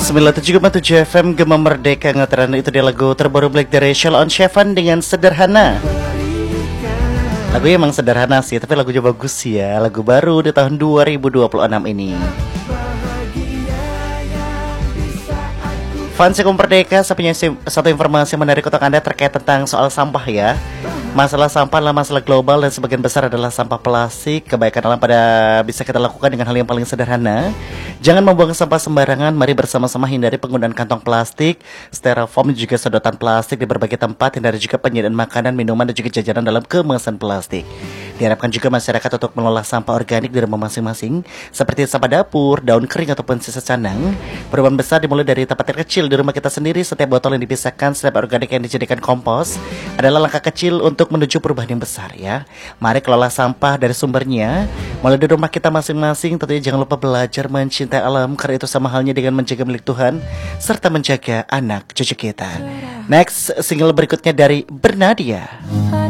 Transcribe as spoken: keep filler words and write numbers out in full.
sembilan puluh tujuh koma tujuh F M Gema Merdeka Ngeteran. Itu dia lagu terbaru Black dari Sheila on Seven dengan Sederhana. Lagunya emang sederhana sih, tapi lagunya bagus ya. Lagu baru di tahun dua ribu dua puluh enam ini. Fans Gema Merdeka, saya punya satu informasi menarik untuk Anda terkait tentang soal sampah ya. Masalah sampah adalah masalah global dan sebagian besar adalah sampah plastik. Kebaikan alam pada bisa kita lakukan dengan hal yang paling sederhana. Jangan membuang sampah sembarangan. Mari bersama-sama hindari penggunaan kantong plastik, styrofoam, juga sedotan plastik di berbagai tempat. Hindari juga penyediaan makanan, minuman, dan juga jajanan dalam kemasan plastik. Diharapkan juga masyarakat untuk mengolah sampah organik di rumah masing-masing, seperti sampah dapur, daun kering, ataupun sisa canang. Perubahan besar dimulai dari tempat terkecil di rumah kita sendiri. Setiap botol yang dipisahkan, setiap organik yang dijadikan kompos adalah langkah kecil untuk menuju perubahan yang besar ya. Mari kelola sampah dari sumbernya, mulai dari rumah kita masing-masing. Tentunya jangan lupa belajar mencintai alam, karena itu sama halnya dengan menjaga milik Tuhan serta menjaga anak cucu kita. Next, single berikutnya dari Bernadia.